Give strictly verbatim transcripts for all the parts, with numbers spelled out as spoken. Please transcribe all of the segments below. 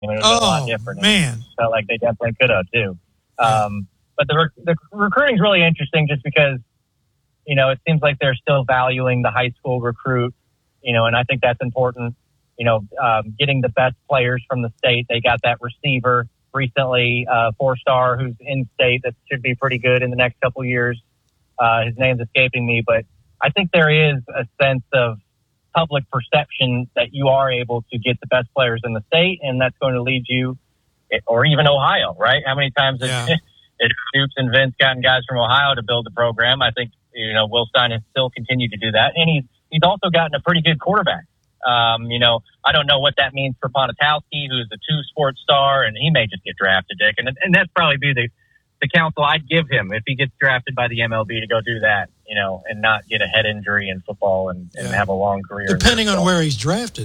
I mean, it was oh, a lot different. man. It felt like they definitely could have, too. Um, but the, rec- the recruiting is really interesting just because, you know, it seems like they're still valuing the high school recruit, you know, and I think that's important. You know, um, getting the best players from the state. They got that receiver recently, uh, four-star, who's in state that should be pretty good in the next couple of years. Uh, his name's escaping me, but I think there is a sense of public perception that you are able to get the best players in the state, and that's going to lead you, or even Ohio, right? How many times Yeah. have it, Stoops and Vince gotten guys from Ohio to build the program? I think, you know, Will Stein has still continued to do that, and he's he's also gotten a pretty good quarterback. Um, you know, I don't know what that means for Ponatowski, who's a two sports star, and he may just get drafted, Dick. And, and that's probably be the, the counsel I'd give him if he gets drafted by the M L B to go do that, you know, and not get a head injury in football and, and Yeah. have a long career. Depending on where he's drafted.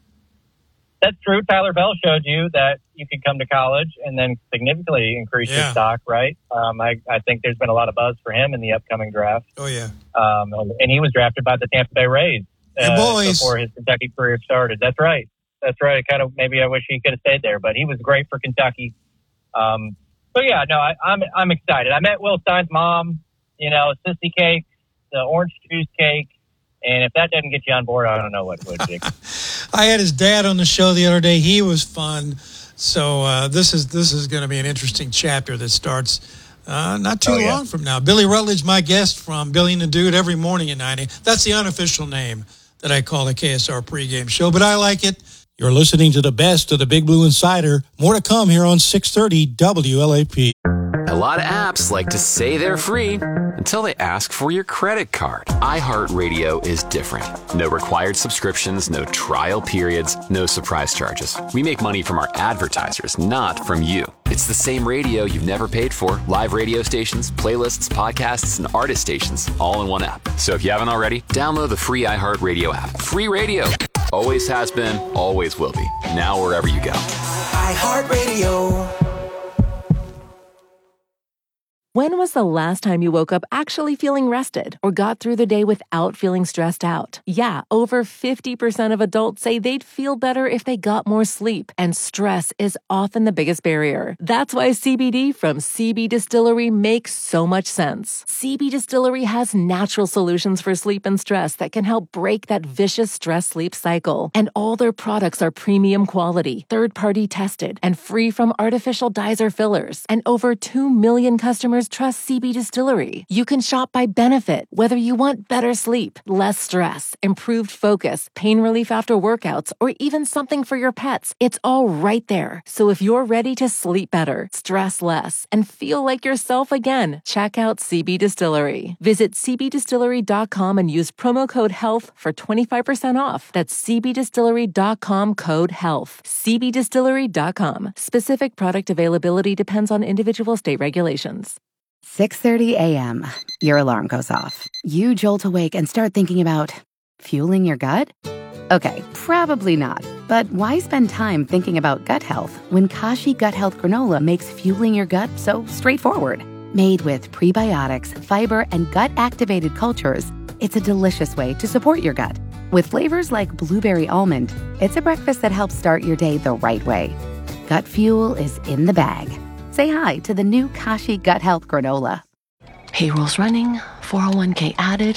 That's true. Tyler Bell showed you that you could come to college and then significantly increase Yeah. your stock, right? Um, I, I think there's been a lot of buzz for him in the upcoming draft. Oh, yeah. Um, and he was drafted by the Tampa Bay Rays. Hey, Uh, boys. before his Kentucky career started. That's right. That's right. Kind of maybe I wish he could have stayed there, but he was great for Kentucky. Um, so yeah, no, I, I'm I'm excited. I met Will Stein's mom. You know, sissy cake, the orange juice cake, and if that doesn't get you on board, I don't know what would. Dick. I had his dad on the show the other day. He was fun. So uh, this is this is going to be an interesting chapter that starts uh, not too Oh, yeah. long from now. Billy Rutledge, my guest from Billy and the Dude every morning at ninety. That's the unofficial name that I call the K S R pregame show, but I like it. You're listening to the best of the Big Blue Insider. More to come here on six thirty W L A P. A lot of apps like to say they're free until they ask for your credit card. iHeartRadio is different. No required subscriptions, no trial periods, no surprise charges. We make money from our advertisers, not from you. It's the same radio you've never paid for. Live radio stations, playlists, podcasts, and artist stations, all in one app. So if you haven't already, download the free iHeartRadio app. Free radio. Always has been, always will be. Now wherever you go. iHeartRadio. When was the last time you woke up actually feeling rested or got through the day without feeling stressed out? Yeah, over fifty percent of adults say they'd feel better if they got more sleep, and stress is often the biggest barrier. That's why C B D from C B Distillery makes so much sense. C B Distillery has natural solutions for sleep and stress that can help break that vicious stress-sleep cycle. And all their products are premium quality, third-party tested, and free from artificial dyes or fillers. And over two million customers trust C B Distillery. You can shop by benefit, whether you want better sleep, less stress, improved focus, pain relief after workouts, or even something for your pets. It's all right there. So if you're ready to sleep better, stress less, and feel like yourself again, check out C B Distillery. Visit c b distillery dot com and use promo code HEALTH for twenty-five percent off. That's c b distillery dot com code HEALTH. c b distillery dot com. Specific product availability depends on individual state regulations. six thirty a.m. Your alarm goes off. You jolt awake and start thinking about fueling your gut? Okay, probably not. But why spend time thinking about gut health when Kashi Gut Health Granola makes fueling your gut so straightforward? Made with prebiotics, fiber, and gut-activated cultures, it's a delicious way to support your gut. With flavors like blueberry almond, it's a breakfast that helps start your day the right way. Gut fuel is in the bag. Say hi to the new Kashi Gut Health Granola. Payroll's running, four oh one k added.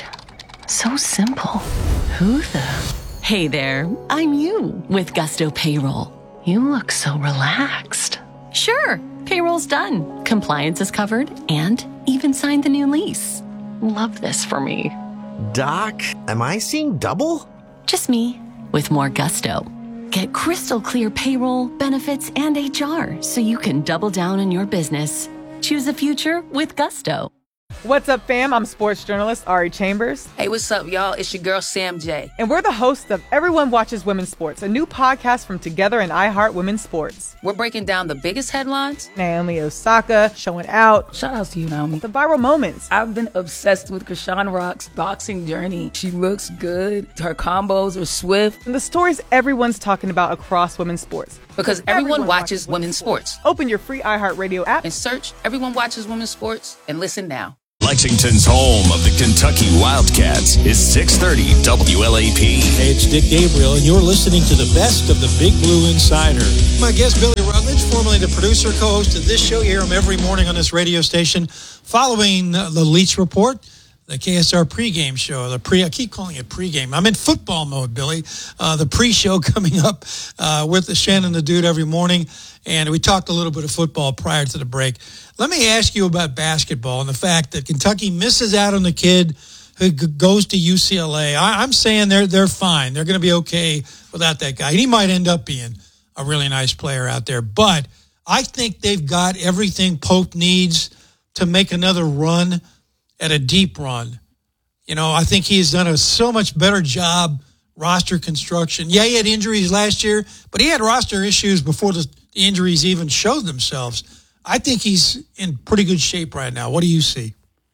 So simple. Who the? Hey there, I'm you with Gusto Payroll. You look so relaxed. Sure, payroll's done. Compliance is covered and even signed the new lease. Love this for me. Doc, am I seeing double? Just me with more gusto. Get crystal clear payroll, benefits, and H R so you can double down on your business. Choose the future with Gusto. What's up, fam? I'm sports journalist Ari Chambers. Hey, what's up, y'all? It's your girl, Sam J. And we're the hosts of Everyone Watches Women's Sports, a new podcast from Together and iHeart Women's Sports. We're breaking down the biggest headlines. Naomi Osaka showing out. Shout out to you, Naomi. The viral moments. I've been obsessed with Krishan Rock's boxing journey. She looks good. Her combos are swift. And the stories everyone's talking about across women's sports. Because everyone, everyone watches, watches women's sports. sports. Open your free iHeartRadio app and search Everyone Watches Women's Sports and listen now. Lexington's home of the Kentucky Wildcats is six thirty W L A P. Hey, it's Dick Gabriel, and you're listening to the best of the Big Blue Insider. My guest, Billy Rutledge, formerly the producer, co-host of this show. You hear him every morning on this radio station. Following the Leach Report, the K S R pregame show, the pre, I keep calling it pregame. I'm in football mode, Billy. Uh, the pre-show coming up uh, with the Shannon the Dude every morning. And we talked a little bit of football prior to the break. Let me ask you about basketball and the fact that Kentucky misses out on the kid who g- goes to U C L A. I, I'm saying they're they're fine. They're going to be okay without that guy. He might end up being a really nice player out there. But I think they've got everything Pope needs to make another run at a deep run. You know, I think he's done a so much better job roster construction. Yeah, he had injuries last year, but he had roster issues before the injuries even showed themselves. I think he's in pretty good shape right now. What do you see?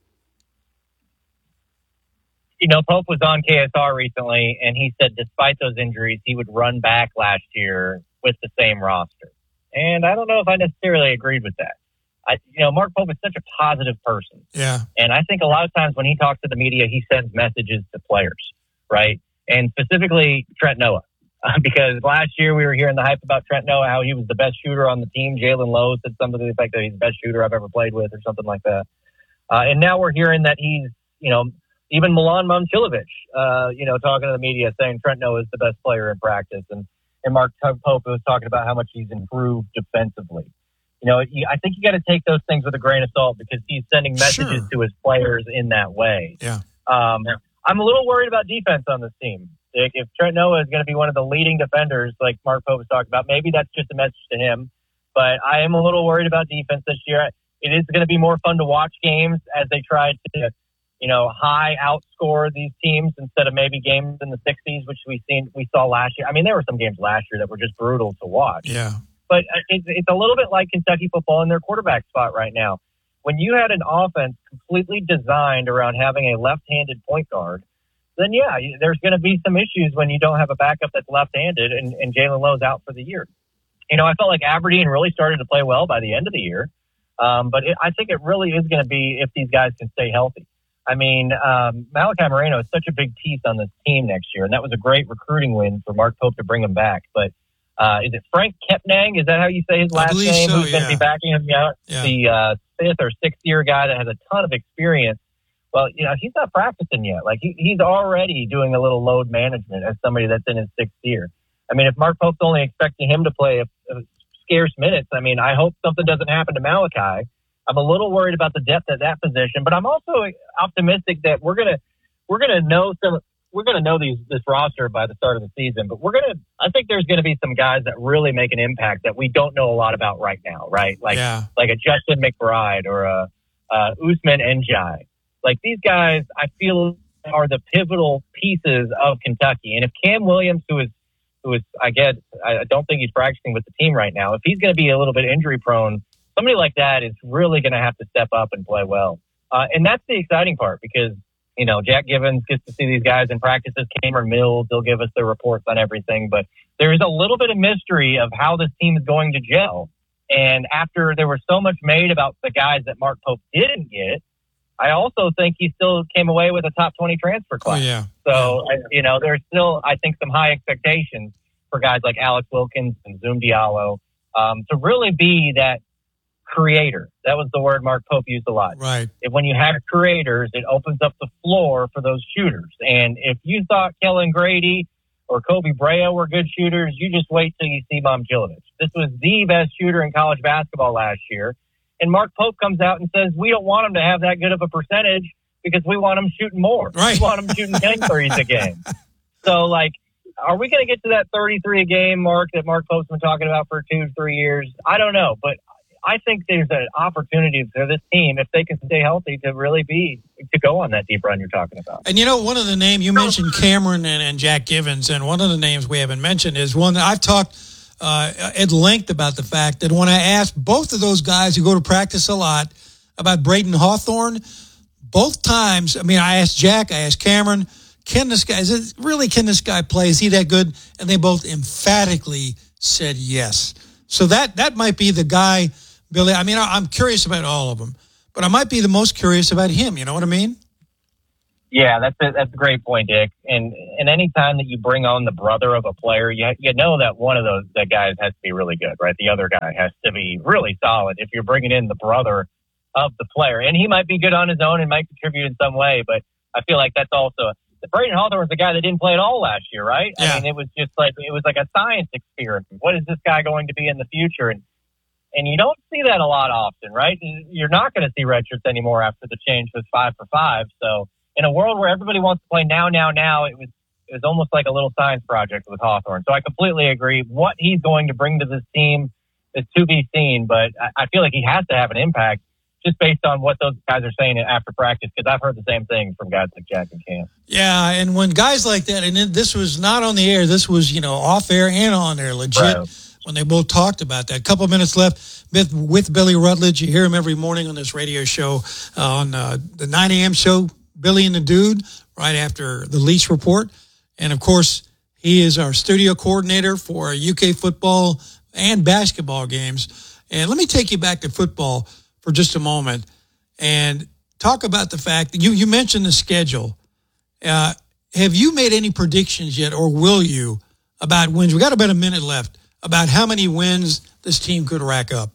You know, Pope was on K S R recently, and he said despite those injuries, he would run back last year with the same roster. And I don't know if I necessarily agreed with that. I, you know, Mark Pope is such a positive person. Yeah. And I think a lot of times when he talks to the media, he sends messages to players, right? And specifically Trent Noah. Uh, because last year we were hearing the hype about Trent Noah, how he was the best shooter on the team. Jalen Lowe said something to the effect that he's the best shooter I've ever played with or something like that. Uh, and now we're hearing that he's, you know, even Milan Momcilovic, uh, you know, talking to the media saying Trent Noah is the best player in practice. And, and Mark Pope was talking about how much he's improved defensively. You know, I think you got to take those things with a grain of salt because he's sending messages Sure. to his players in that way. Yeah. Um, yeah. I'm a little worried about defense on this team. If Trent Noah is going to be one of the leading defenders, like Mark Pope was talking about, maybe that's just a message to him. But I am a little worried about defense this year. It is going to be more fun to watch games as they try to, you know, high outscore these teams instead of maybe games in the sixties, which we seen we saw last year. I mean, there were some games last year that were just brutal to watch. Yeah. But it's, it's a little bit like Kentucky football in their quarterback spot right now. When you had an offense completely designed around having a left-handed point guard, then, yeah, there's going to be some issues when you don't have a backup that's left-handed and, and Jalen Lowe's out for the year. You know, I felt like Aberdeen really started to play well by the end of the year. Um, but it, I think it really is going to be if these guys can stay healthy. I mean, um, Malachi Moreno is such a big piece on this team next year, and that was a great recruiting win for Mark Pope to bring him back. But uh, is it Frank Kepnang? Is that how you say his last name? So, Who's yeah. going to be backing him out? Yeah. The uh, fifth or sixth year guy that has a ton of experience. Well, you know, he's not practicing yet. Like, he, he's already doing a little load management as somebody that's in his sixth year. I mean, if Mark Pope's only expecting him to play a, a scarce minutes, I mean, I hope something doesn't happen to Malachi. I'm a little worried about the depth at that position, but I'm also optimistic that we're gonna we're gonna know some we're gonna know these this roster by the start of the season. But we're gonna I think there's gonna be some guys that really make an impact that we don't know a lot about right now, right? Like yeah. like a Justin McBride or a uh, Usman Njai. Like, these guys, I feel, are the pivotal pieces of Kentucky. And if Cam Williams, who is, who is, I guess, I don't think he's practicing with the team right now, if he's going to be a little bit injury prone, somebody like that is really going to have to step up and play well. Uh, and that's the exciting part because, you know, Jack Givens gets to see these guys in practices. Cameron Mills, they'll give us their reports on everything. But there's a little bit of mystery of how this team is going to gel. And after there was so much made about the guys that Mark Pope didn't get, I also think he still came away with a top twenty transfer class. Oh, yeah. So, I, you know, there's still, I think, some high expectations for guys like Alex Wilkins and Zoom Diallo um, to really be that creator. That was the word Mark Pope used a lot. Right. If, when you have creators, it opens up the floor for those shooters. And if you thought Kellen Grady or Kobe Brea were good shooters, you just wait till you see Momcilovic. This was the best shooter in college basketball last year. And Mark Pope comes out and says, we don't want him to have that good of a percentage because we want him shooting more. Right. We want him shooting ten threes a game. So, like, are we going to get to that thirty-three a game mark that Mark Pope's been talking about for two, three years? I don't know. But I think there's an opportunity for this team, if they can stay healthy, to really be, to go on that deep run you're talking about. And, you know, one of the names, you mentioned Cameron and, and Jack Givens, and one of the names we haven't mentioned is one that I've talked Uh, at length about the fact that when I asked both of those guys who go to practice a lot about Braden Hawthorne, both times, I mean, I asked Jack, I asked Cameron, can this guy, is it really, can this guy play? Is he that good? And they both emphatically said yes. So that, that might be the guy, Billy. I mean, I'm curious about all of them, but I might be the most curious about him. You know what I mean? Yeah, that's a, that's a great point, Dick. And and any time that you bring on the brother of a player, you you know that one of those that guys has to be really good, right? The other guy has to be really solid if you're bringing in the brother of the player. And he might be good on his own and might contribute in some way, but I feel like that's also Braden Hawthorne was the guy that didn't play at all last year, right? Yeah. I mean, it was just like it was like a science experiment. What is this guy going to be in the future? And and you don't see that a lot often, right? You're not going to see redshirts anymore after the change was five for five. So in a world where everybody wants to play now, now, now, it was it was almost like a little science project with Hawthorne. So I completely agree. What he's going to bring to this team is to be seen, but I, I feel like he has to have an impact just based on what those guys are saying after practice, because I've heard the same thing from guys like Jack and Cam. Yeah, and when guys like that, and this was not on the air, this was, you know, off air and on air, legit, right. When they both talked about that. A couple of minutes left with, with Billy Rutledge. You hear him every morning on this radio show, uh, on uh, the nine a.m. show, Billy and the Dude, right after the Leach Report. And, of course, he is our studio coordinator for U K football and basketball games. And let me take you back to football for just a moment and talk about the fact that you, you mentioned the schedule. Uh, have you made any predictions yet, or will you, about wins? We got about a minute left, about how many wins this team could rack up.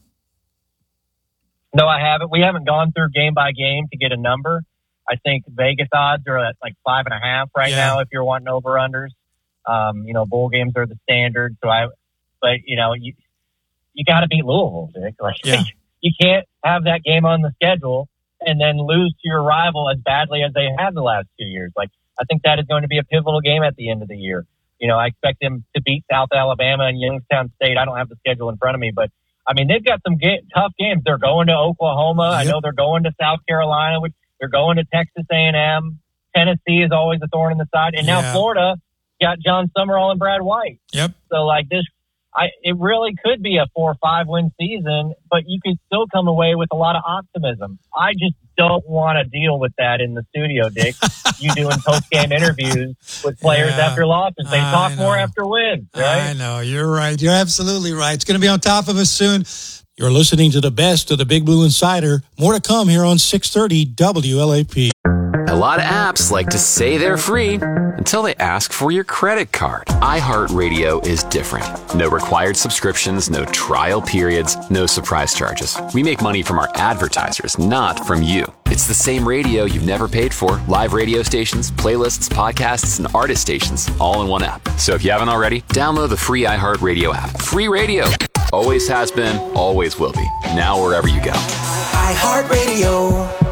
No, I haven't. We haven't gone through game by game to get a number. I think Vegas odds are at like five and a half right yeah. now if you're wanting over unders. Um, you know, bowl games are the standard. So I, but you know, you you got to beat Louisville, Dick. Like, yeah. You can't have that game on the schedule and then lose to your rival as badly as they have the last two years. Like, I think that is going to be a pivotal game at the end of the year. You know, I expect them to beat South Alabama and Youngstown State. I don't have the schedule in front of me, but I mean, they've got some ga- tough games. They're going to Oklahoma. Yep. I know they're going to South Carolina. Which they're going to Texas A and M. Tennessee is always a thorn in the side. And yeah. now Florida got John Summerall and Brad White. Yep. So like this, I, it really could be a four or five win season, but you could still come away with a lot of optimism. I just don't want to deal with that in the studio, Dick. You doing post game interviews with players yeah, after losses. They talk more after wins, right? I know. You're right. You're absolutely right. It's going to be on top of us soon. You're listening to the best of the Big Blue Insider. More to come here on six thirty W L A P. A lot of apps like to say they're free until they ask for your credit card. iHeartRadio is different. No required subscriptions, no trial periods, no surprise charges. We make money from our advertisers, not from you. It's the same radio you've never paid for. Live radio stations, playlists, podcasts, and artist stations, all in one app. So if you haven't already, download the free iHeartRadio app. Free radio. Always has been, always will be. Now wherever you go. iHeartRadio.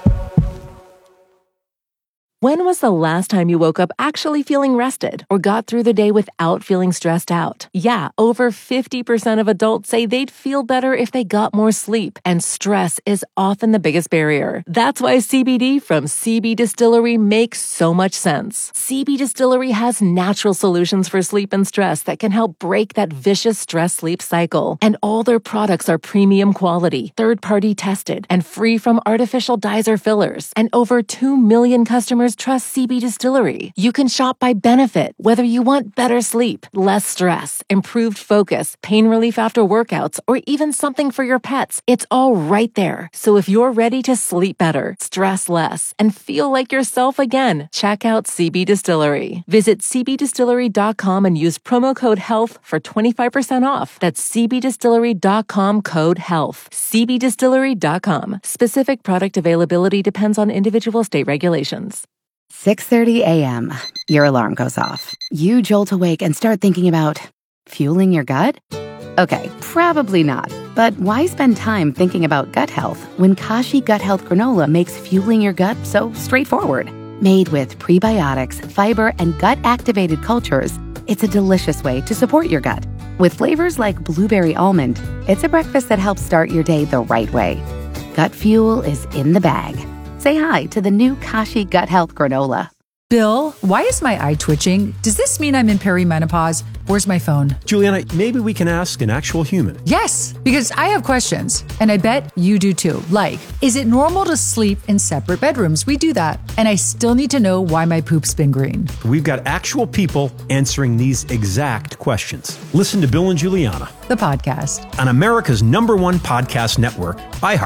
When was the last time you woke up actually feeling rested or got through the day without feeling stressed out? Yeah, over fifty percent of adults say they'd feel better if they got more sleep, and stress is often the biggest barrier. That's why C B D from C B Distillery makes so much sense. C B Distillery has natural solutions for sleep and stress that can help break that vicious stress-sleep cycle. And all their products are premium quality, third-party tested, and free from artificial dyes or fillers. And over two million customers trust C B Distillery. You can shop by benefit, whether you want better sleep, less stress, improved focus, pain relief after workouts, or even something for your pets. It's all right there. So if you're ready to sleep better, stress less, and feel like yourself again, check out C B Distillery. Visit c b distillery dot com and use promo code HEALTH for twenty-five percent off. That's c b distillery dot com code HEALTH. c b distillery dot com. Specific product availability depends on individual state regulations. six thirty a.m. Your alarm goes off. You jolt awake and start thinking about fueling your gut? Okay, probably not. But why spend time thinking about gut health when Kashi Gut Health Granola makes fueling your gut so straightforward? Made with prebiotics, fiber, and gut-activated cultures, it's a delicious way to support your gut. With flavors like blueberry almond, it's a breakfast that helps start your day the right way. Gut fuel is in the bag. Say hi to the new Kashi Gut Health Granola. Bill, why is my eye twitching? Does this mean I'm in perimenopause? Where's my phone? Juliana, maybe we can ask an actual human. Yes, because I have questions, and I bet you do too. Like, is it normal to sleep in separate bedrooms? We do that. And I still need to know why my poop's been green. We've got actual people answering these exact questions. Listen to Bill and Juliana, the podcast, on America's number one podcast network, iHeart.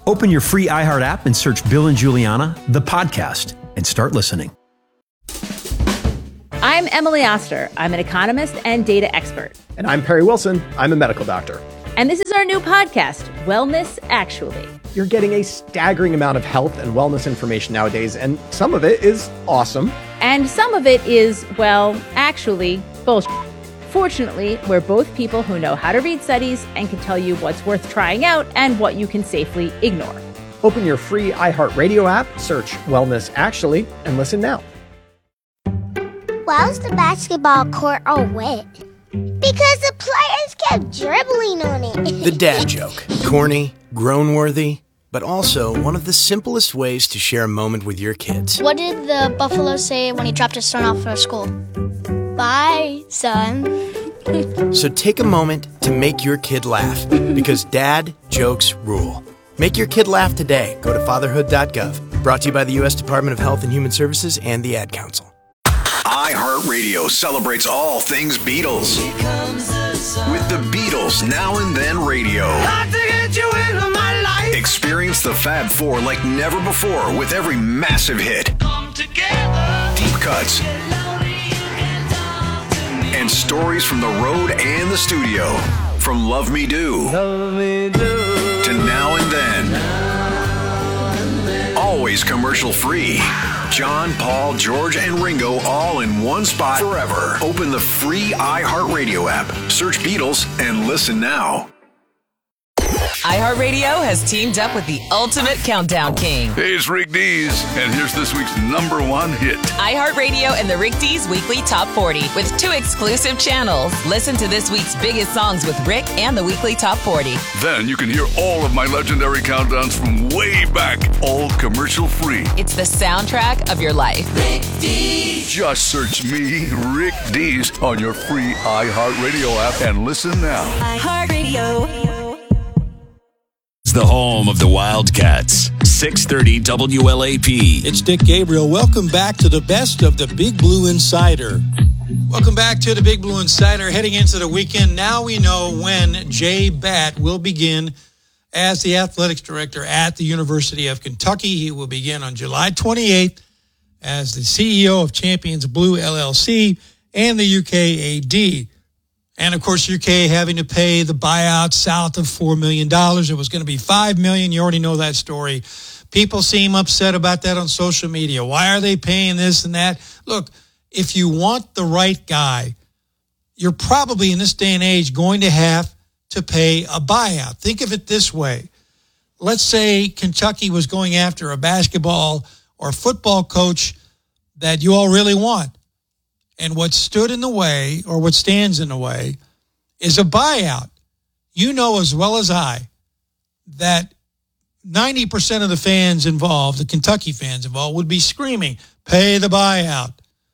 Open your free iHeart app and search Bill and Juliana, the podcast, and start listening. I'm Emily Oster. I'm an economist and data expert. And I'm Perry Wilson. I'm a medical doctor. And this is our new podcast, Wellness Actually. You're getting a staggering amount of health and wellness information nowadays, and some of it is awesome. And some of it is, well, actually, bullshit. Fortunately, we're both people who know how to read studies and can tell you what's worth trying out and what you can safely ignore. Open your free iHeartRadio app, search Wellness Actually, and listen now. Why was the basketball court all wet? Because the players kept dribbling on it. The dad joke. Corny, groan-worthy, but also one of the simplest ways to share a moment with your kids. What did the buffalo say when he dropped his son off at school? Bye, son. So take a moment to make your kid laugh, because dad jokes rule. Make your kid laugh today. Go to fatherhood dot gov. Brought to you by the U S Department of Health and Human Services and the Ad Council. iHeartRadio celebrates all things Beatles. With the Beatles Now and Then Radio. Experience the Fab Four like never before with every massive hit. Deep cuts. And stories from the road and the studio. From Love Me Do, Love Me Do. To Now and Then. Always commercial free. John, Paul, George, and Ringo all in one spot forever. Open the free iHeartRadio app. Search Beatles and listen now. iHeartRadio has teamed up with the ultimate countdown king. Hey, it's Rick Dees, and here's this week's number one hit. iHeartRadio and the Rick Dees Weekly Top forty with two exclusive channels. Listen to this week's biggest songs with Rick and the Weekly Top forty. Then you can hear all of my legendary countdowns from way back, all commercial free. It's the soundtrack of your life. Rick Dees. Just search me, Rick Dees, on your free iHeartRadio app and listen now. iHeartRadio. It's the home of the Wildcats. six thirty W L A P. It's Dick Gabriel. Welcome back to the best of the Big Blue Insider. Welcome back to the Big Blue Insider. Heading into the weekend, now we know when Jay Batt will begin as the athletics director at the University of Kentucky. He will begin on July twenty-eighth as the C E O of Champions Blue L L C and the U K A D. And, of course, U K having to pay the buyout south of four million dollars. It was going to be five million dollars. You already know that story. People seem upset about that on social media. Why are they paying this and that? Look, if you want the right guy, you're probably in this day and age going to have to pay a buyout. Think of it this way. Let's say Kentucky was going after a basketball or football coach that you all really want. And what stood in the way, or what stands in the way, is a buyout. You know as well as I that ninety percent of the fans involved, the Kentucky fans involved, would be screaming, pay the buyout.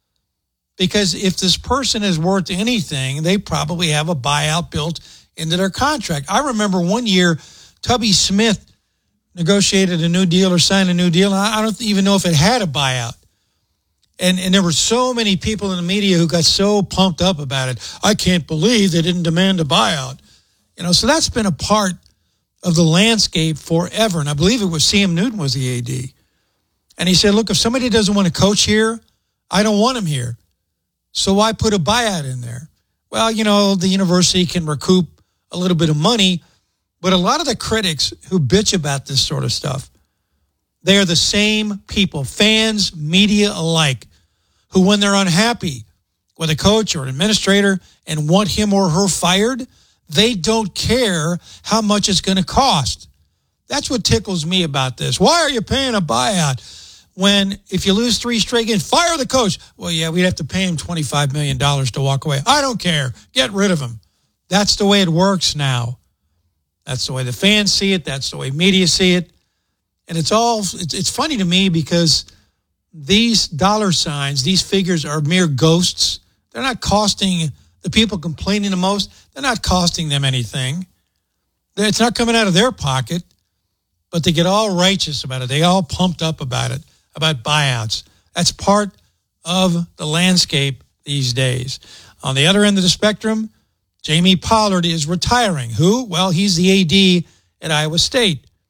Because if this person is worth anything, they probably have a buyout built into their contract. I remember one year, Tubby Smith negotiated a new deal or signed a new deal. I don't even know if it had a buyout. And and there were so many people in the media who got so pumped up about it. I can't believe they didn't demand a buyout. You know, so that's been a part of the landscape forever. And I believe it was Sam Newton was the A D. And he said, look, if somebody doesn't want to coach here, I don't want him here. So why put a buyout in there? Well, you know, the university can recoup a little bit of money, but a lot of the critics who bitch about this sort of stuff, they are the same people, fans, media alike, who when they're unhappy with a coach or an administrator and want him or her fired, they don't care how much it's going to cost. That's what tickles me about this. Why are you paying a buyout when if you lose three straight games, fire the coach? Well, yeah, we'd have to pay him twenty-five million dollars to walk away. I don't care. Get rid of him. That's the way it works now. That's the way the fans see it. That's the way media see it. And it's all, it's, it's funny to me because these dollar signs, these figures are mere ghosts. They're not costing the people complaining the most. They're not costing them anything. It's not coming out of their pocket, but they get all righteous about it. They all pumped up about it, about buyouts. That's part of the landscape these days. On the other end of the spectrum, Jamie Pollard is retiring. Who? Well, he's the A D at Iowa State.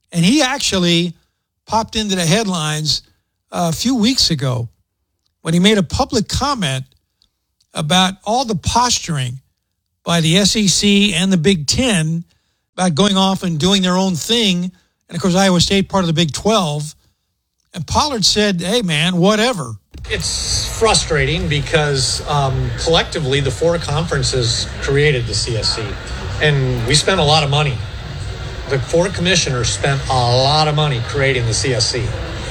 And he actually popped into the headlines a few weeks ago when he made a public comment about all the posturing by the S E C and the Big Ten about going off and doing their own thing. And, of course, Iowa State, part of the Big twelve. And Pollard said, hey, man, whatever. It's frustrating because um, collectively the four conferences created the C S C. And we spent a lot of money. The four commissioners spent a lot of money creating the C S C.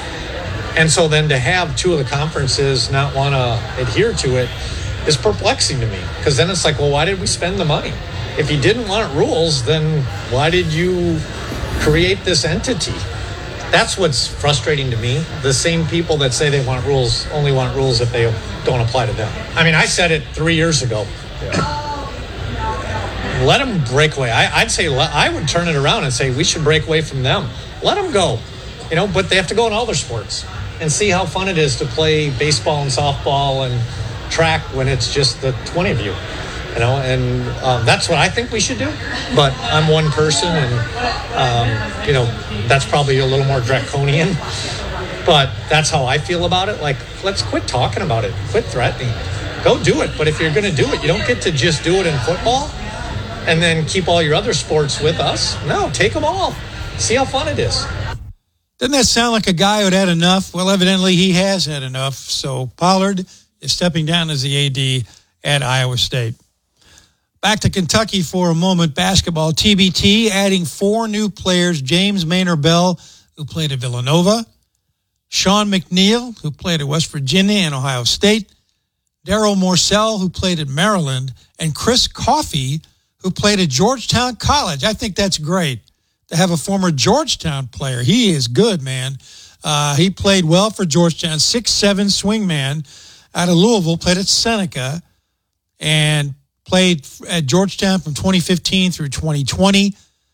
And so then to have two of the conferences not want to adhere to it is perplexing to me. Because then it's like, well, why did we spend the money? If you didn't want rules, then why did you create this entity? That's what's frustrating to me. The same people that say they want rules only want rules if they don't apply to them. I mean, I said it three years ago. Yeah. Let them break away. I, I'd say let, I would turn it around and say we should break away from them. Let them go. You know, but they have to go in all their sports and see how fun it is to play baseball and softball and track when it's just the twenty of you. You know, and um, that's what I think we should do. But I'm one person, and, um, you know, that's probably a little more draconian. But that's how I feel about it. Like, let's quit talking about it. Quit threatening. Go do it. But if you're going to do it, you don't get to just do it in football and then keep all your other sports with us. No, take them all. See how fun it is. Doesn't that sound like a guy who'd had enough? Well, evidently he has had enough. So Pollard is stepping down as the A D at Iowa State. Back to Kentucky for a moment. Basketball, T B T adding four new players. James Maynor-Bell, who played at Villanova. Sean McNeil, who played at West Virginia and Ohio State. Darryl Morsell, who played at Maryland. And Chris Coffey, who played at Georgetown College. I think that's great to have a former Georgetown player. He is good, man. Uh, he played well for Georgetown. six seven swingman out of Louisville, played at Seneca, and played at Georgetown from twenty fifteen through twenty twenty.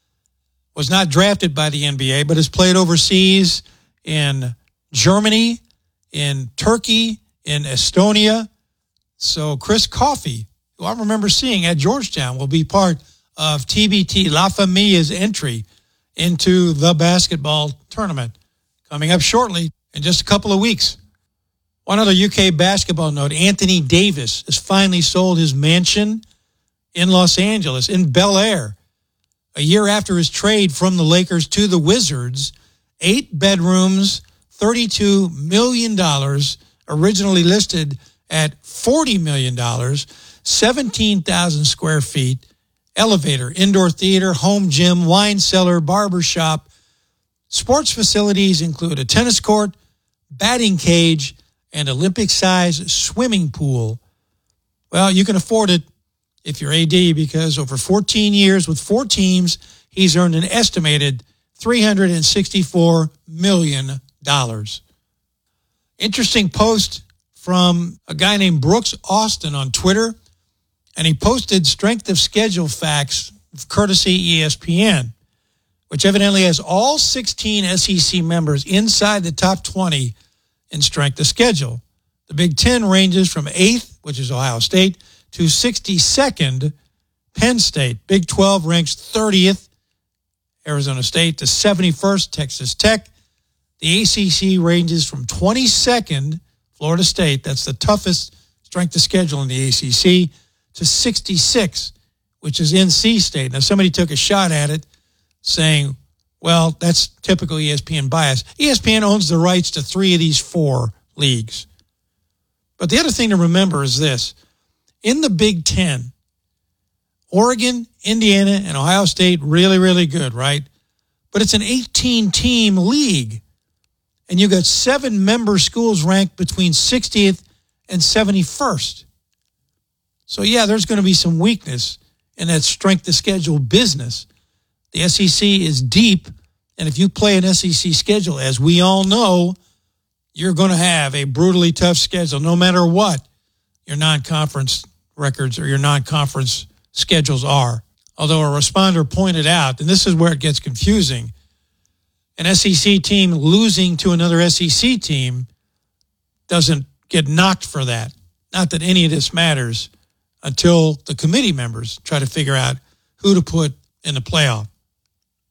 Was not drafted by the N B A, but has played overseas in Germany, in Turkey, in Estonia. So Chris Coffey, who I remember seeing at Georgetown, will be part of T B T La Familia's entry into the basketball tournament coming up shortly in just a couple of weeks. One other U K basketball note, Anthony Davis has finally sold his mansion in Los Angeles, in Bel Air, a year after his trade from the Lakers to the Wizards. Eight bedrooms, thirty-two million dollars, originally listed at forty million dollars, seventeen thousand square feet, elevator, indoor theater, home gym, wine cellar, barber shop. Sports facilities include a tennis court, batting cage, and Olympic-sized swimming pool. Well, you can afford it if you're A D, because over fourteen years with four teams, he's earned an estimated three hundred sixty-four million dollars. Interesting post from a guy named Brooks Austin on Twitter, and he posted strength of schedule facts courtesy E S P N, which evidently has all sixteen S E C members inside the top twenty in strength of schedule. The Big Ten ranges from eighth, which is Ohio State, to sixty-second, Penn State. Big twelve ranks thirtieth, Arizona State, to seventy-first, Texas Tech. The A C C ranges from twenty-second, Florida State, that's the toughest strength of schedule in the A C C, to sixty-six, which is N C State. Now, somebody took a shot at it saying, well, that's typical E S P N bias. E S P N owns the rights to three of these four leagues. But the other thing to remember is this. In the Big Ten, Oregon, Indiana, and Ohio State, really, really good, right? But it's an eighteen-team league. And you got seven member schools ranked between sixtieth and seventy-first. So, yeah, there's going to be some weakness in that strength of schedule business. The S E C is deep, and if you play an S E C schedule, as we all know, you're going to have a brutally tough schedule, no matter what your non-conference records or your non-conference schedules are. Although a responder pointed out, and this is where it gets confusing, an S E C team losing to another S E C team doesn't get knocked for that. Not that any of this matters until the committee members try to figure out who to put in the playoff.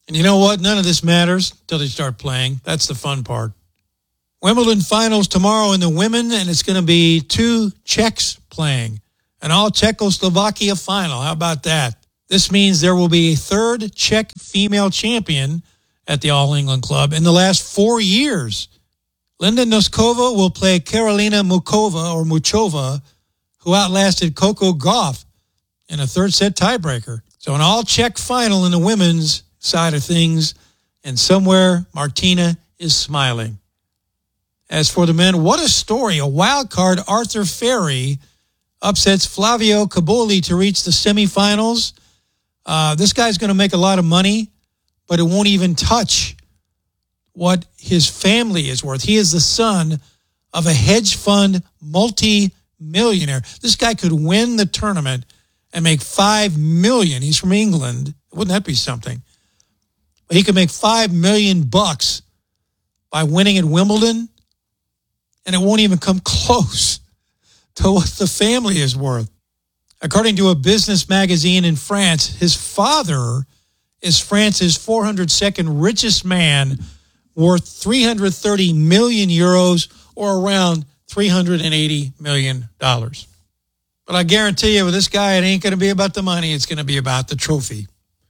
And you know what? None of this matters until they start playing. That's the fun part. Wimbledon finals tomorrow in the women, and it's going to be two Czechs playing. An all-Czechoslovakia final. How about that? This means there will be a third Czech female champion at the All-England Club in the last four years. Linda Noskova will play Karolina Mukova, or Muchova, who outlasted Coco Gauff in a third-set tiebreaker. So an all-Czech final in the women's side of things, and somewhere Martina is smiling. As for the men, what a story. A wild card, Arthur Ferry, upsets Flavio Caboli to reach the semifinals. Uh, this guy's going to make a lot of money, but it won't even touch what his family is worth. He is the son of a hedge fund multi-millionaire. This guy could win the tournament and make five million dollars. He's from England. Wouldn't that be something? He could make five million bucks by winning at Wimbledon, and it won't even come close to what the family is worth. According to a business magazine in France, his father is France's four hundred second richest man, worth three hundred thirty million euros, or around three hundred eighty million dollars. But I guarantee you, with this guy, it ain't going to be about the money. It's going to be about the trophy.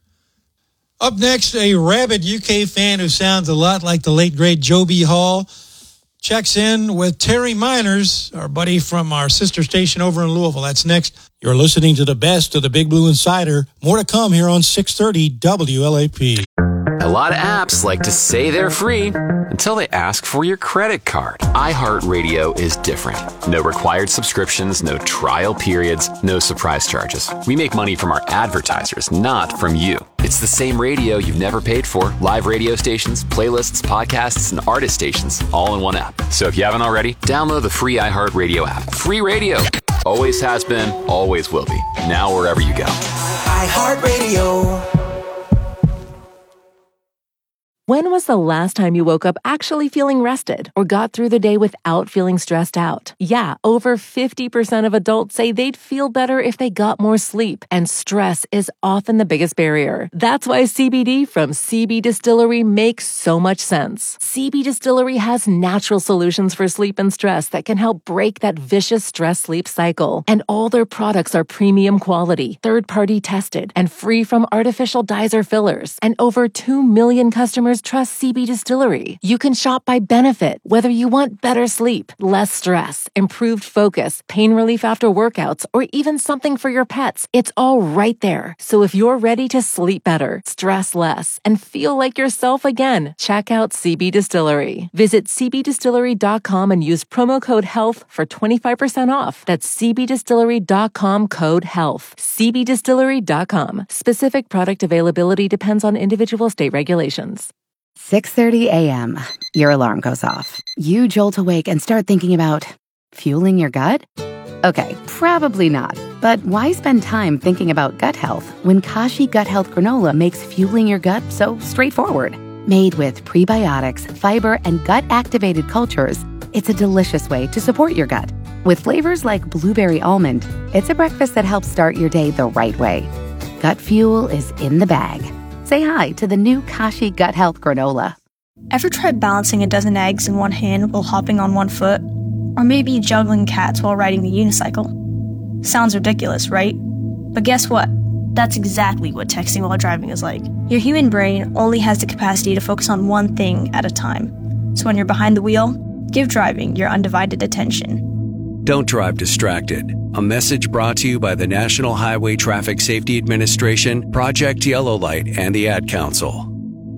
Up next, a rabid U K fan who sounds a lot like the late, great Joe B. Hall checks in with Terry Miners, our buddy from our sister station over in Louisville. That's next. You're listening to the best of the Big Blue Insider. More to come here on six thirty W L A P. A lot of apps like to say they're free until they ask for your credit card. iHeartRadio is different. No required subscriptions, no trial periods, no surprise charges. We make money from our advertisers, not from you. It's the same radio you've never paid for. Live radio stations, playlists, podcasts, and artist stations, all in one app. So if you haven't already, download the free iHeartRadio app. Free radio. Always has been, always will be. Now wherever you go. iHeartRadio. When was the last time you woke up actually feeling rested or got through the day without feeling stressed out? Yeah, over fifty percent of adults say they'd feel better if they got more sleep, and stress is often the biggest barrier. That's why C B D from C B Distillery makes so much sense. C B Distillery has natural solutions for sleep and stress that can help break that vicious stress-sleep cycle. And all their products are premium quality, third-party tested, and free from artificial dyes or fillers. And over two million customers trust C B Distillery. You can shop by benefit, whether you want better sleep, less stress, improved focus, pain relief after workouts, or even something for your pets. It's all right there. So if you're ready to sleep better, stress less, and feel like yourself again, check out C B Distillery. Visit c b distillery dot com and use promo code HEALTH for twenty-five percent off. That's c b distillery dot com, code HEALTH. c b distillery dot com. Specific product availability depends on individual state regulations. six thirty a.m. Your alarm goes off. You jolt awake and start thinking about fueling your gut? Okay, probably not. But why spend time thinking about gut health when Kashi Gut Health Granola makes fueling your gut so straightforward? Made with prebiotics, fiber, and gut-activated cultures, it's a delicious way to support your gut. With flavors like blueberry almond, it's a breakfast that helps start your day the right way. Gut fuel is in the bag. Say hi to the new Kashi Gut Health Granola. Ever tried balancing a dozen eggs in one hand while hopping on one foot? Or maybe juggling cats while riding the unicycle? Sounds ridiculous, right? But guess what? That's exactly what texting while driving is like. Your human brain only has the capacity to focus on one thing at a time. So when you're behind the wheel, give driving your undivided attention. Don't drive distracted. A message brought to you by the National Highway Traffic Safety Administration, Project Yellow Light, and the Ad Council.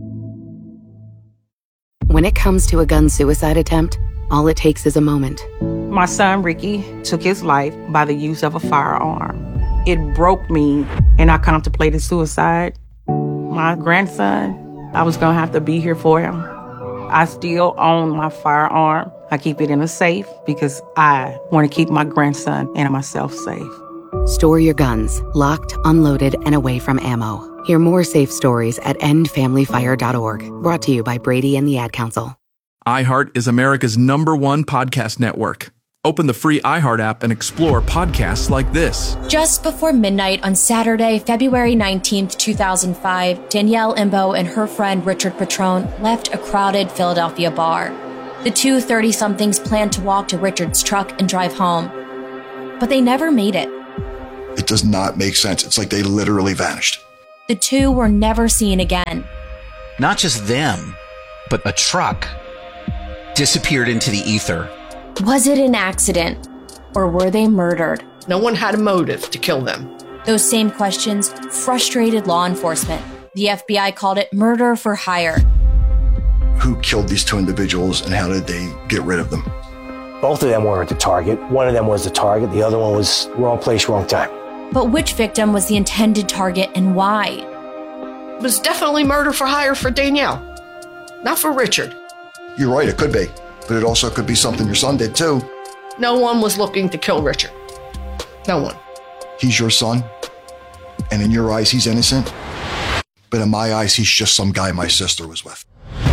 When it comes to a gun suicide attempt, all it takes is a moment. My son, Ricky, took his life by the use of a firearm. It broke me, and I contemplated suicide. My grandson, I was going to have to be here for him. I still own my firearm. I keep it in a safe because I want to keep my grandson and myself safe. Store your guns, locked, unloaded, and away from ammo. Hear more safe stories at end family fire dot org. Brought to you by Brady and the Ad Council. iHeart is America's number one podcast network. Open the free iHeart app and explore podcasts like this. Just before midnight on Saturday, February nineteenth, two thousand five, Danielle Imbo and her friend Richard Petrone left a crowded Philadelphia bar. The two thirty-somethings planned to walk to Richard's truck and drive home, but they never made it. It does not make sense. It's like they literally vanished. The two were never seen again. Not just them, but a truck disappeared into the ether. Was it an accident, or were they murdered? No one had a motive to kill them. Those same questions frustrated law enforcement. The F B I called it murder for hire. Who killed these two individuals and how did they get rid of them? Both of them weren't the target. One of them was the target. The other one was wrong place, wrong time. But which victim was the intended target and why? It was definitely murder for hire for Danielle, not for Richard. You're right, it could be. But it also could be something your son did too. No one was looking to kill Richard. No one. He's your son, and in your eyes, he's innocent. But in my eyes, he's just some guy my sister was with.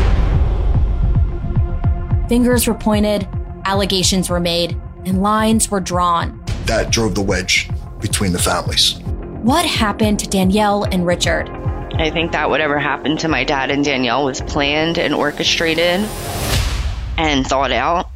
Fingers were pointed, allegations were made, and lines were drawn. That drove the wedge between the families. What happened to Danielle and Richard? I think that whatever happened to my dad and Danielle was planned and orchestrated and thought out.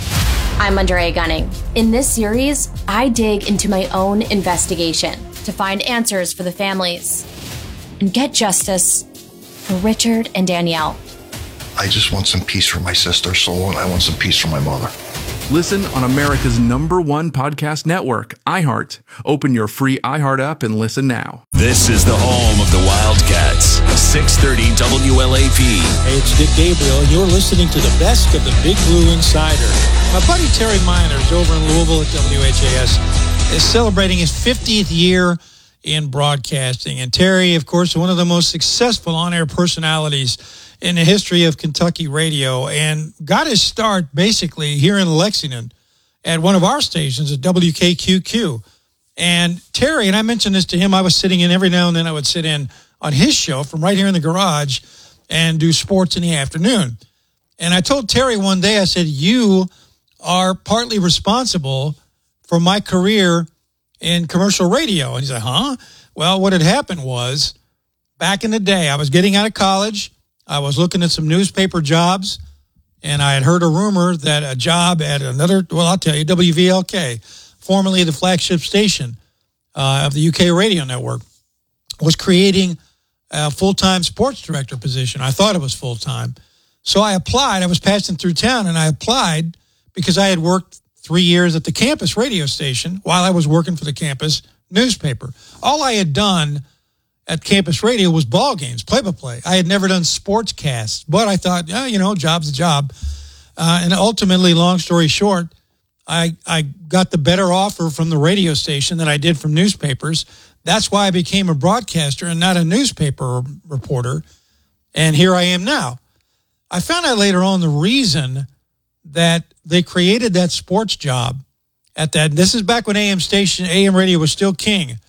I'm Andrea Gunning. In this series, I dig into my own investigation to find answers for the families and get justice for Richard and Danielle. I just want some peace for my sister's soul, and I want some peace for my mother. Listen on America's number one podcast network, iHeart. Open your free iHeart app and listen now. This is the home of the Wildcats, six thirty W L A P. Hey, it's Dick Gabriel, and you're listening to the best of the Big Blue Insider. My buddy Terry Miners over in Louisville at W H A S is celebrating his fiftieth year in broadcasting. And Terry, of course, is one of the most successful on-air personalities in the history of Kentucky radio, and got his start basically here in Lexington at one of our stations at W K Q Q. And Terry, and I mentioned this to him, I was sitting in every now and then, I would sit in on his show from right here in the garage and do sports in the afternoon. And I told Terry one day, I said, you are partly responsible for my career in commercial radio. And he said, huh? Well, what had happened was, back in the day, I was getting out of college, I was looking at some newspaper jobs, and I had heard a rumor that a job at another, well, I'll tell you, W V L K, formerly the flagship station uh, of the U K radio network, was creating a full-time sports director position. I thought it was full-time. So I applied. I was passing through town, and I applied because I had worked three years at the campus radio station while I was working for the campus newspaper. All I had done at campus radio was ball games, play-by-play. I had never done sportscasts, but I thought, yeah, you know, job's a job. Uh, and ultimately, long story short, I, I got the better offer from the radio station than I did from newspapers. That's why I became a broadcaster and not a newspaper reporter. And here I am now. I found out later on the reason that they created that sports job at that. This is back when A M station, A M radio was still king.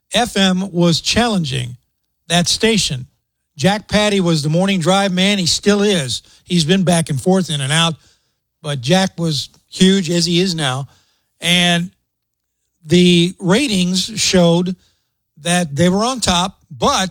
F M was challenging that station. Jack Patty was the morning drive man. He still is. He's been back and forth in and out, but Jack was huge, as he is now. And the ratings showed that they were on top, but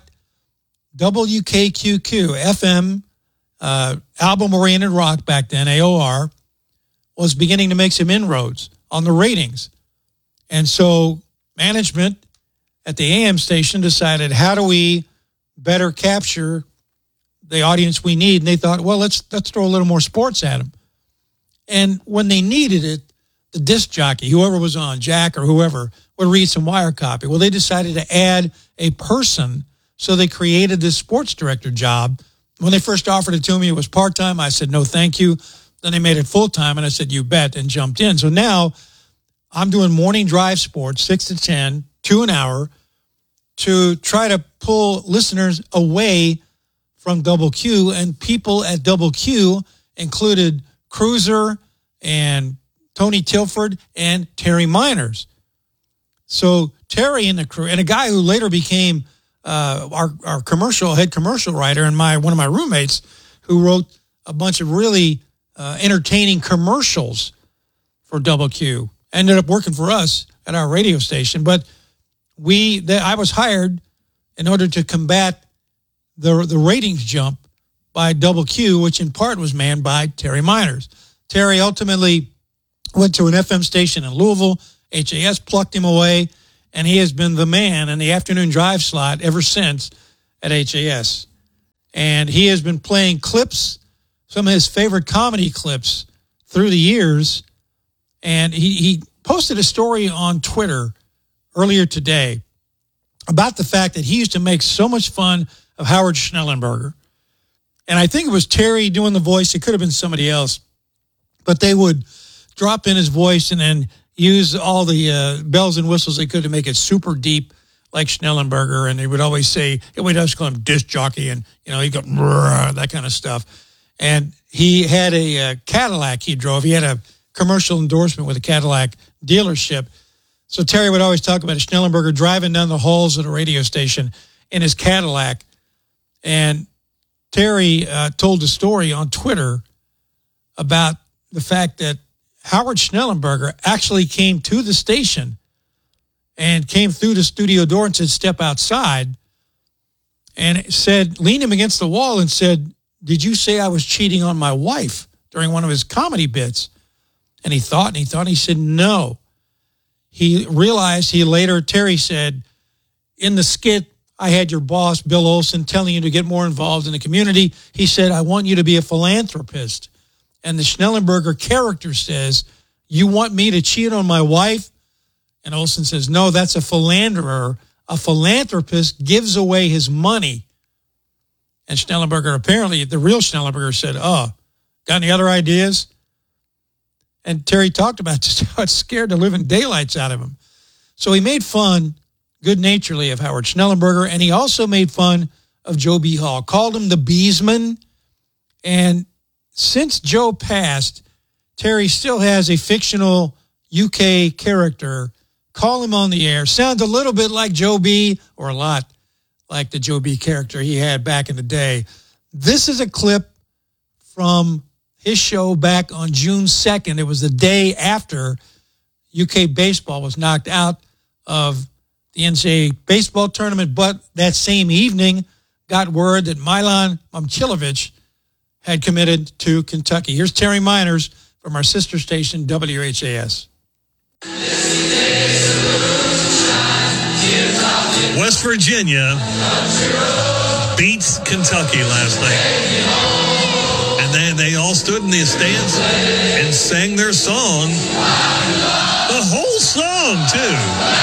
W K Q Q, F M, uh, album-oriented rock back then, A O R, was beginning to make some inroads on the ratings. And so management at the A M station decided, how do we better capture the audience we need? And they thought, well, let's let's throw a little more sports at them. And when they needed it, the disc jockey, whoever was on, Jack or whoever, would read some wire copy. Well, they decided to add a person, so they created this sports director job. When they first offered it to me, it was part-time. I said, no, thank you. Then they made it full-time, and I said, you bet, and jumped in. So now I'm doing morning drive sports, six to ten, two an hour, to try to pull listeners away from Double Q. And people at Double Q included Cruiser and Tony Tilford and Terry Miners. So Terry and the crew, and a guy who later became uh, our our commercial head commercial writer, and my one of my roommates, who wrote a bunch of really uh, entertaining commercials for for Double Q. Ended up working for us at our radio station, but we, the, I was hired in order to combat the the ratings jump by Double Q, which in part was manned by Terry Miners. Terry ultimately went to an F M station in Louisville. H A S plucked him away, and he has been the man in the afternoon drive slot ever since at H A S. And he has been playing clips, some of his favorite comedy clips through the years. And he, he posted a story on Twitter earlier today about the fact that he used to make so much fun of Howard Schnellenberger. And I think it was Terry doing the voice. It could have been somebody else. But they would drop in his voice and then use all the uh, bells and whistles they could to make it super deep like Schnellenberger. And they would always say, we'd always call him disc jockey. And, you know, he'd go, that kind of stuff. And he had a uh, Cadillac he drove. He had a commercial endorsement with a Cadillac dealership. So Terry would always talk about Schnellenberger driving down the halls of the radio station in his Cadillac. And Terry uh, told a story on Twitter about the fact that Howard Schnellenberger actually came to the station and came through the studio door and said, step outside, and said, leaned him against the wall and said, did you say I was cheating on my wife during one of his comedy bits? And he thought and he thought, and he said, no. He realized, he later, Terry said, in the skit, I had your boss, Bill Olson, telling you to get more involved in the community. He said, I want you to be a philanthropist. And the Schnellenberger character says, you want me to cheat on my wife? And Olson says, no, that's a philanderer. A philanthropist gives away his money. And Schnellenberger, apparently, the real Schnellenberger said, oh, got any other ideas? And Terry talked about just how it scared the living daylights out of him. So he made fun, good-naturedly, of Howard Schnellenberger, and he also made fun of Joe B. Hall, called him the Beesman. And since Joe passed, Terry still has a fictional U K character call him on the air. Sounds a little bit like Joe B, or a lot like the Joe B character he had back in the day. This is a clip from his show back on June second. It was the day after U K baseball was knocked out of the N C double A baseball tournament, but that same evening got word that Milan Momcilovic had committed to Kentucky. Here's Terry Miners from our sister station, W H A S. West Virginia beats Kentucky last night. And then they all stood in the stands and sang their song. The whole song, too.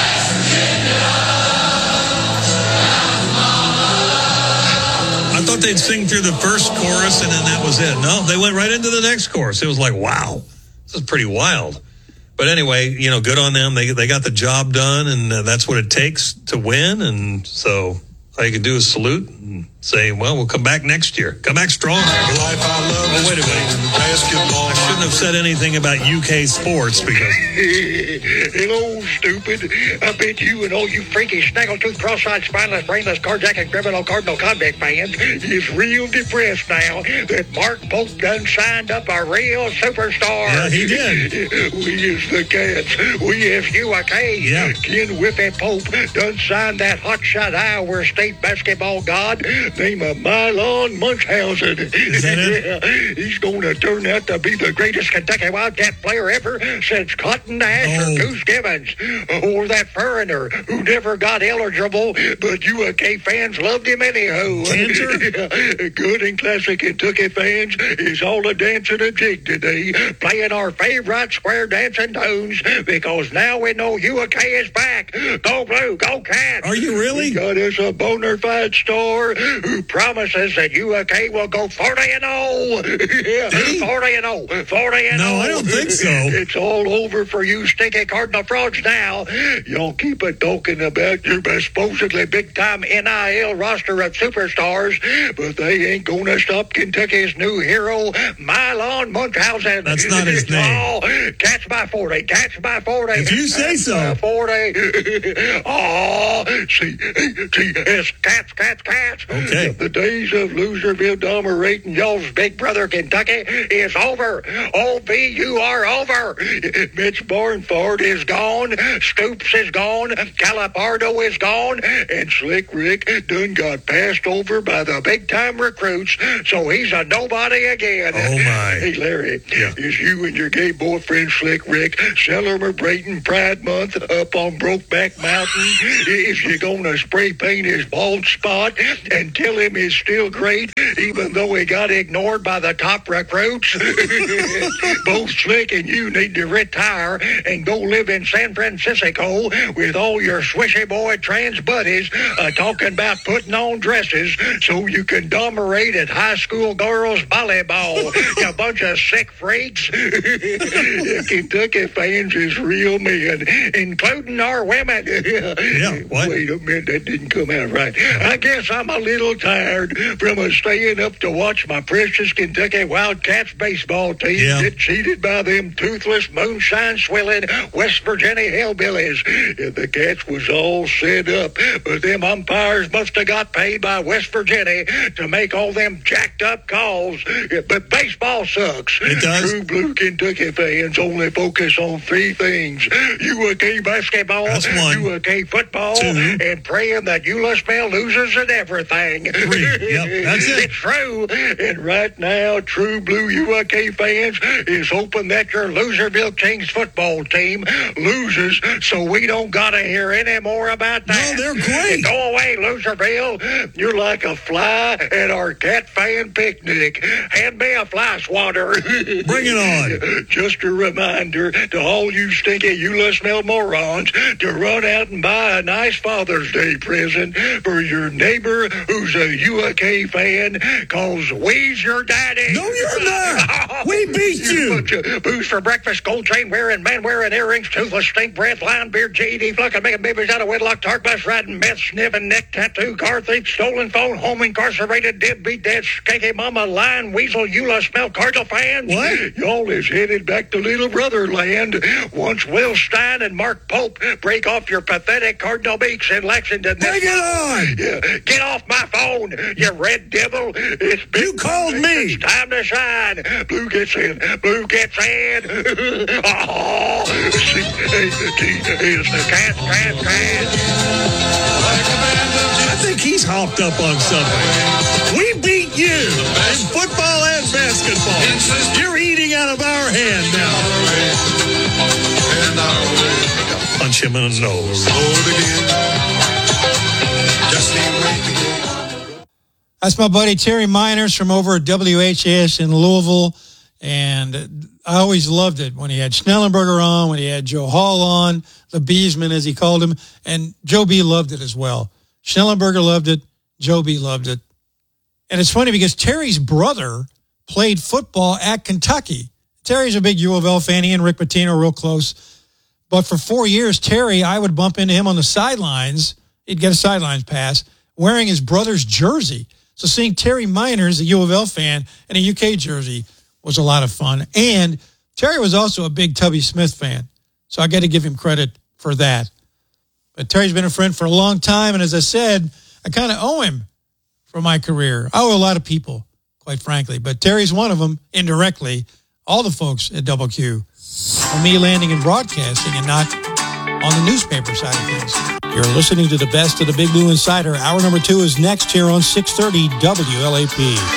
I thought they'd sing through the first chorus and then that was it. No, they went right into the next chorus. It was like, wow, this is pretty wild. But anyway, you know, good on them. They they got the job done, and uh, that's what it takes to win. And so all you can do is salute and say, well, we'll come back next year. Come back strong. Life I love oh, wait a minute. Basketball. I shouldn't have said anything about U K sports because... Hello, stupid. I bet you and all you freaky, snaggletooth, cross-eyed, spineless, brainless, carjacking, criminal, cardinal, convict fans is real depressed now that Mark Pope done signed up a real superstar. Yeah, he did. We is the Cats. We is U K. Yeah. Ken Whippy Pope done signed that hotshot Iowa State basketball god named Milan Munchausen. Is that it? Yeah, he's going to turn out to be the greatest Kentucky Wildcat player ever since Cotton Dash oh. or Goose Gibbons or that foreigner who never got eligible, but U K fans loved him anyhow. Cantor? Good and classic Kentucky fans is all a dancing a jig today, playing our favorite square dancing tunes because now we know U K is back. Go Blue, go Cats. Are you really? We got us a bona fide star who promises that U K will go forty and oh. Yeah, forty and oh. forty and oh. No, I don't think so. It's all over for you stinky Cardinal frauds now. Y'all keep a talking about your supposedly big-time N I L roster of superstars, but they ain't gonna stop Kentucky's new hero, Milan Munchausen. That's not his name. Oh, Cats by forty. Cats by forty. If you say Cats so. By forty. Oh, C A T S. Cats, cats, cats. Okay. Okay. The days of Loserville dominating y'all's big brother Kentucky is over. O B, you are over. Mitch Barnford is gone. Stoops is gone. Calapardo is gone. And Slick Rick done got passed over by the big-time recruits, so he's a nobody again. Oh, my. Hey, Larry, yeah. is you and your gay boyfriend Slick Rick celebrating Pride Month up on Brokeback Mountain? Is you gonna spray paint his bald spot and tell him he's still great, even though he got ignored by the top recruits? Both Slick and you need to retire and go live in San Francisco with all your swishy boy trans buddies uh, talking about putting on dresses so you can dominate at high school girls volleyball. You bunch of sick freaks. Kentucky fans is real men, including our women. Yeah, what? Wait a minute, that didn't come out right. I guess I'm a little tired from uh, staying up to watch my precious Kentucky Wildcats baseball team Yeah. get cheated by them toothless, moonshine-swilling West Virginia hillbillies. Yeah, the Cats was all set up, but them umpires must have got paid by West Virginia to make all them jacked-up calls. Yeah, but baseball sucks. It does. True blue Kentucky fans only focus on three things: U A K basketball, That's one. U A K football, Two. and praying that Euless loses at everything. Three. Yep, that's it. It's true. And right now, true blue U A K fans is hoping that your Loserville Kings football team loses so we don't gotta hear any more about that. No, they're great. And go away, Loserville. You're like a fly at our cat fan picnic. Hand me a fly swatter. Bring it on. Just a reminder to all you stinky Euless morons to run out and buy a nice Father's Day present for your neighbor who's a U A K fan, cause we's your daddy. No, you're not. We beat you. Bunch of booze for breakfast, gold chain wearing, man wearing earrings, toothless, stink breath, lion beard, G E D, flucking, making babies out of wedlock, dark bus riding, meth sniffing, neck tattoo, car thief, stolen phone, home incarcerated, deadbeat, dead, skanky mama, lion, weasel, Eula, smell, Cardinal fans. What? Y'all is headed back to Little Brother land once Will Stein and Mark Pope break off your pathetic Cardinal beaks in Lexington. Bring it on. Yeah, get off my phone, you red devil. It's been You called me. It's time to shine. Blue gets in. Blue gets in. Oh, C A T is the cat, cat, cat. I think he's hopped up on something. We beat you in football and basketball. You're eating out of our hand now. Punch him in the nose. That's my buddy Terry Miners from over at W H A S in Louisville. And I always loved it when he had Schnellenberger on, when he had Joe Hall on, the Beesman as he called him. And Joe B loved it as well. Schnellenberger loved it. Joe B loved it. And it's funny because Terry's brother played football at Kentucky. Terry's a big U of L fan. He and Rick Pitino are real close. But for four years, Terry, I would bump into him on the sidelines. He'd get a sidelines pass wearing his brother's jersey. So seeing Terry Miners, a U of L fan, in a U K jersey was a lot of fun. And Terry was also a big Tubby Smith fan. So I got to give him credit for that. But Terry's been a friend for a long time. And as I said, I kind of owe him for my career. I owe a lot of people, quite frankly. But Terry's one of them, indirectly. All the folks at Double Q. For me landing in broadcasting and not on the newspaper side of things. You're listening to the best of the Big Blue Insider. Hour number two is next here on six thirty W L A P.